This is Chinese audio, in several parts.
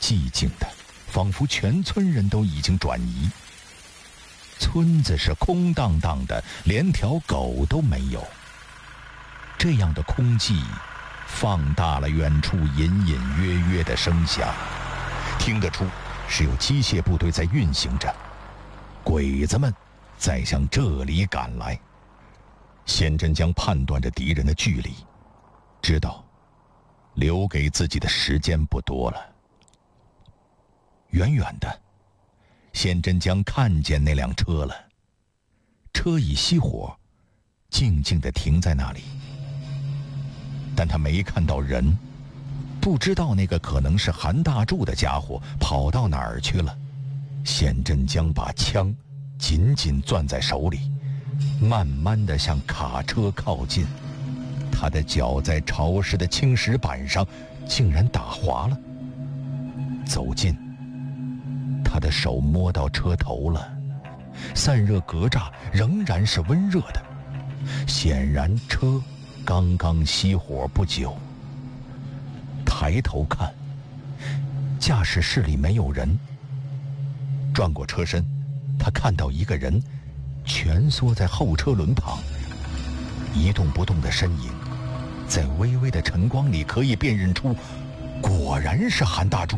寂静的，仿佛全村人都已经转移。村子是空荡荡的，连条狗都没有。这样的空寂放大了远处隐隐约约的声响，听得出是有机械部队在运行着，鬼子们在向这里赶来。先真将判断着敌人的距离，知道留给自己的时间不多了。远远的，先真将看见那辆车了，车已熄火，静静地停在那里。但他没看到人，不知道那个可能是韩大柱的家伙跑到哪儿去了。先真将把枪紧紧攥在手里，慢慢地向卡车靠近。他的脚在潮湿的青石板上竟然打滑了。走近，他的手摸到车头了，散热格栅仍然是温热的，显然车刚刚熄火不久。抬头看，驾驶室里没有人。转过车身，他看到一个人蜷缩在后车轮旁，一动不动的身影在微微的晨光里可以辨认出，果然是韩大柱。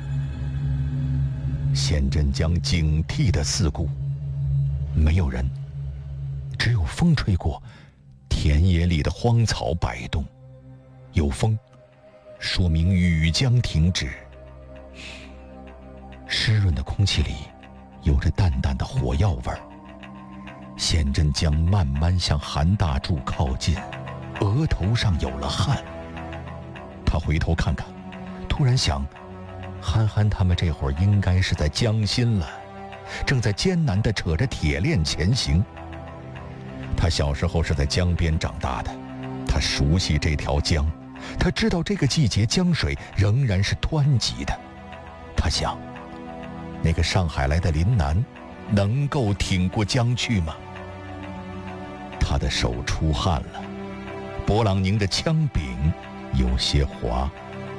先真将警惕地四顾，没有人，只有风吹过，田野里的荒草摆动。有风，说明雨将停止。湿润的空气里有着淡淡的火药味儿。先真将慢慢向韩大柱靠近，额头上有了汗。他回头看看，突然想，憨憨他们这会儿应该是在江心了，正在艰难地扯着铁链前行。他小时候是在江边长大的，他熟悉这条江，他知道这个季节江水仍然是湍急的。他想，那个上海来的林南能够挺过江去吗？他的手出汗了，勃朗宁的枪柄有些滑。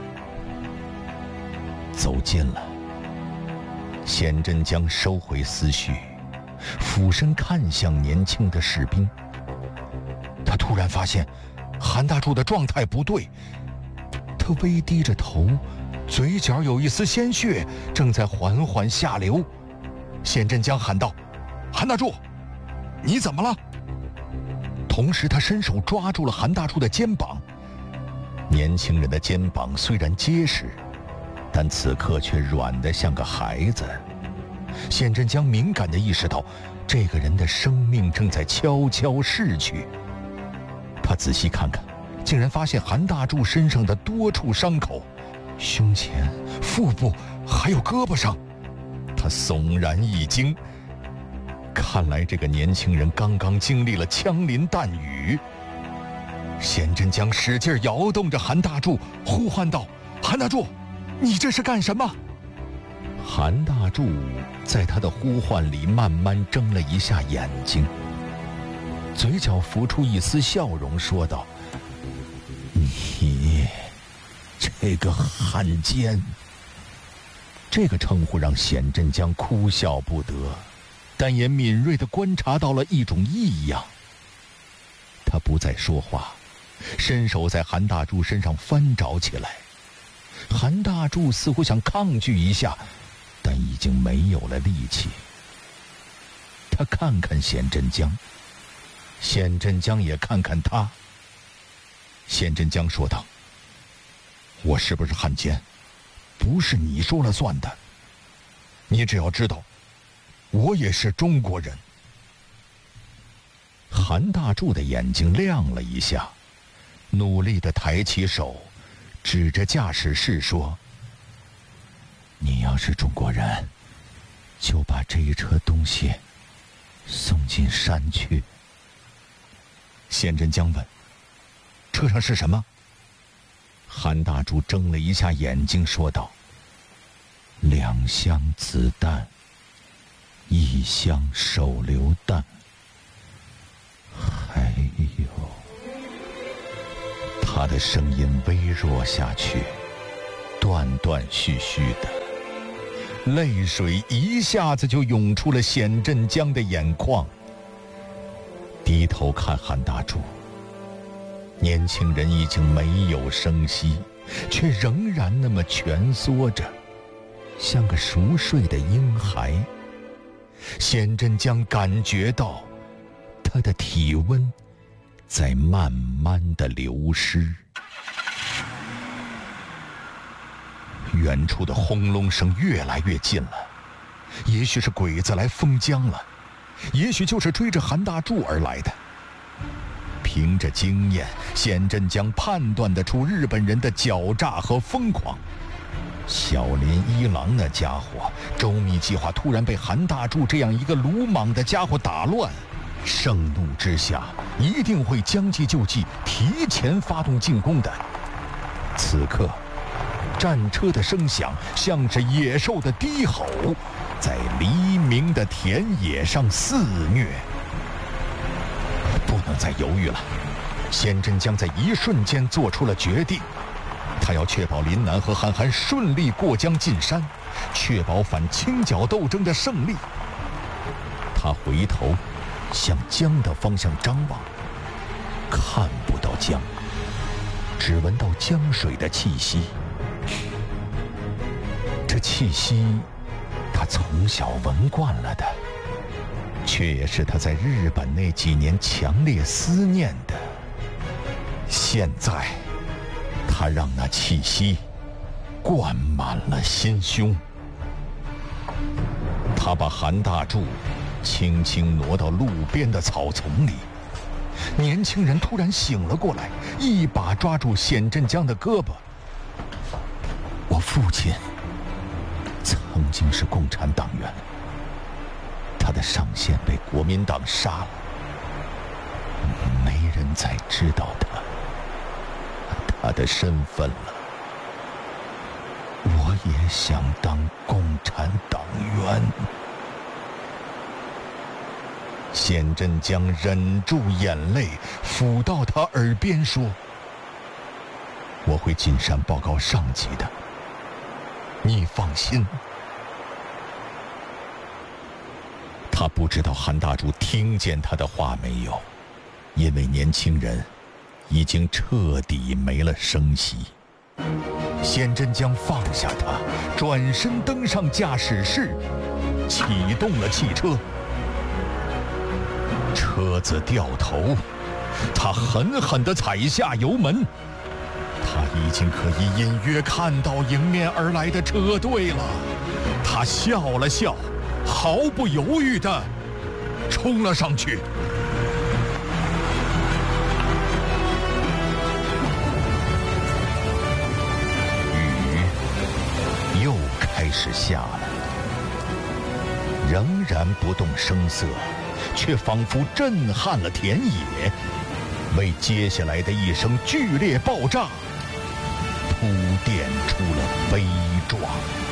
走近了，先真将收回思绪，俯身看向年轻的士兵。他突然发现韩大柱的状态不对，他微低着头，嘴角有一丝鲜血正在缓缓下流。先真将喊道：“韩大柱，你怎么了？”同时他伸手抓住了韩大柱的肩膀。年轻人的肩膀虽然结实，但此刻却软得像个孩子。先真将敏感地意识到，这个人的生命正在悄悄逝去。他仔细看看，竟然发现韩大柱身上的多处伤口，胸前、腹部还有胳膊上。他悚然一惊，看来这个年轻人刚刚经历了枪林弹雨。先真将使劲摇动着韩大柱，呼唤道：“韩大柱，你这是干什么？”韩大柱在他的呼唤里慢慢睁了一下眼睛，嘴角浮出一丝笑容，说道：“你这个汉奸。”这个称呼让先真将哭笑不得，但也敏锐地观察到了一种异样。他不再说话，伸手在韩大柱身上翻找起来。韩大柱似乎想抗拒一下，但已经没有了力气。他看看先真将，先真将也看看他。先真将说道：“我是不是汉奸，不是你说了算的。你只要知道，我也是中国人。”韩大柱的眼睛亮了一下，努力地抬起手，指着驾驶室说：“你要是中国人，就把这一车东西送进山去。”先真将问：“车上是什么？”韩大柱睁了一下眼睛，说道：“2箱子弹，1箱手榴弹，还有……”他的声音微弱下去，断断续续的。 泪水一下子就涌出了显振江的眼眶。低头看韩大柱，年轻人已经没有声息，却仍然那么蜷缩着，像个熟睡的婴孩。显振江感觉到他的体温在慢慢的流失。远处的轰隆声越来越近了，也许是鬼子来封江了，也许就是追着韩大柱而来的。凭着经验，显振江判断得出日本人的狡诈和疯狂。小林一郎那家伙，周密计划突然被韩大柱这样一个鲁莽的家伙打乱，盛怒之下一定会将计就计，提前发动进攻的。此刻战车的声响像是野兽的低吼，在黎明的田野上肆虐。不能再犹豫了，显振江在一瞬间做出了决定。他要确保林南和韩寒顺利过江进山，确保反清剿斗争的胜利。他回头向江的方向张望，看不到江，只闻到江水的气息。这气息他从小闻惯了的，却也是他在日本那几年强烈思念的。现在他让那气息灌满了心胸。他把韩大柱轻轻挪到路边的草丛里。年轻人突然醒了过来，一把抓住显振江的胳膊。我父亲曾经是共产党员，他的上线被国民党杀了，没人再知道他的身份了。我也想当共产党员。显振江忍住眼泪，抚到他耳边说：我会进山报告上级的，你放心。他不知道韩大柱听见他的话没有，因为年轻人已经彻底没了声息。显振江放下他，转身登上驾驶室，启动了汽车。车子掉头，他狠狠地踩下油门。他已经可以隐约看到迎面而来的车队了。他笑了笑，毫不犹豫地冲了上去。雨又开始下了，仍然不动声色，却仿佛震撼了田野，为接下来的一声剧烈爆炸铺垫出了悲壮。